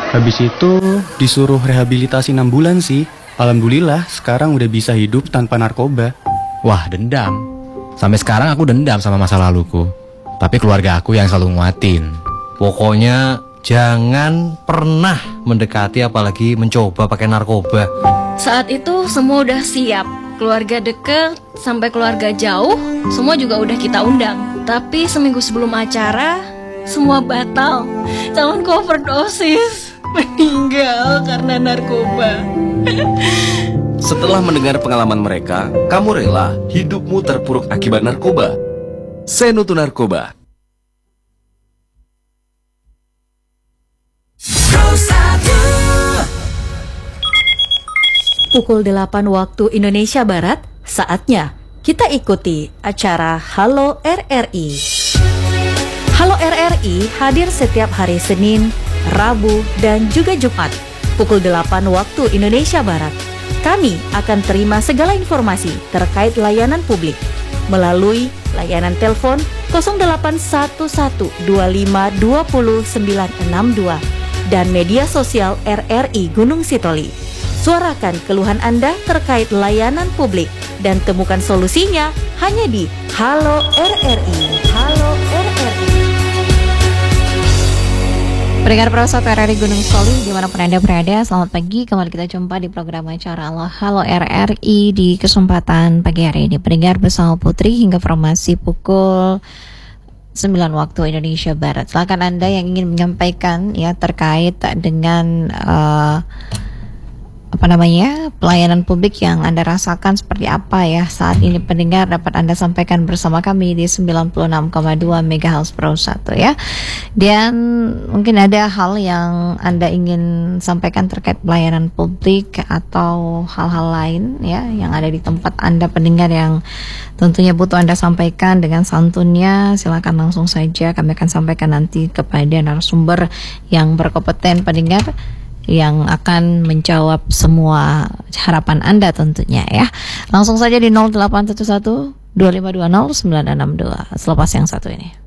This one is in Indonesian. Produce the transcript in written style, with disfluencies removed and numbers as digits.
Habis itu disuruh rehabilitasi 6 bulan sih. Alhamdulillah sekarang udah bisa hidup tanpa narkoba. Wah, dendam. Sampai sekarang aku dendam sama masa laluku. Tapi keluarga aku yang selalu nguatin. Pokoknya jangan pernah mendekati apalagi mencoba pakai narkoba. Saat itu semua udah siap. Keluarga deket sampai keluarga jauh, semua juga udah kita undang. Tapi seminggu sebelum acara, semua batal. Calon overdosis meninggal karena narkoba. Setelah mendengar pengalaman mereka, kamu rela hidupmu terpuruk akibat narkoba? Senutu Narkoba. Pukul 8 waktu Indonesia Barat, saatnya kita ikuti acara Halo RRI. Halo RRI hadir setiap hari Senin, Rabu, dan juga Jumat. Pukul 8 waktu Indonesia Barat. Kami akan terima segala informasi terkait layanan publik melalui layanan telepon 081125200962 dan media sosial RRI Gunung Sitoli. Suarakan keluhan Anda terkait layanan publik dan temukan solusinya hanya di Halo RRI. Halo RRI. Pendengar Prosot RRI Gunung Sitoli dimanapun Anda berada, selamat pagi. Kembali kita jumpa di program acara Halo RRI di kesempatan pagi hari ini. Pendengar bersama Putri hingga informasi pukul 9 waktu Indonesia Barat. Silakan Anda yang ingin menyampaikan ya terkait dengan pelayanan publik yang Anda rasakan seperti apa ya saat ini. Pendengar dapat Anda sampaikan bersama kami di 96,2 MHz Pro 1 ya. Dan mungkin ada hal yang Anda ingin sampaikan terkait pelayanan publik atau hal-hal lain ya yang ada di tempat Anda pendengar yang tentunya butuh Anda sampaikan dengan santunnya. Silakan langsung saja kami akan sampaikan nanti kepada narasumber yang berkompeten pendengar yang akan menjawab semua harapan Anda tentunya ya. Langsung saja di 0811 2520 962 selepas yang satu ini.